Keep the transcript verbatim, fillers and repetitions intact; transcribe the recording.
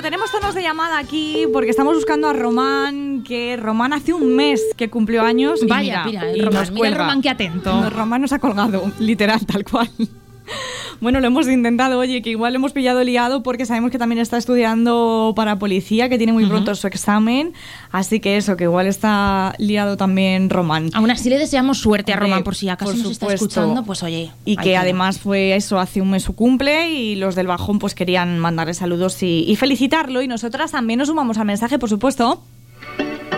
tenemos tonos de llamada aquí porque estamos buscando a Román, que Román hace un mes que cumplió años. Y Vaya, mira, mira, y Román, nos mira cuelga. Román, qué atento. No, Román nos ha colgado, literal, tal cual. Bueno, lo hemos intentado, oye, que igual lo hemos pillado liado porque sabemos que también está estudiando para policía, que tiene muy pronto uh-huh. su examen, así que eso, que igual está liado también Román. Aún así le deseamos suerte a Román, por si acaso por nos está escuchando, pues oye. Y que además fue eso, hace un mes su cumple y los del Bajón pues querían mandarle saludos y, y felicitarlo, y nosotras también nos sumamos al mensaje, por supuesto.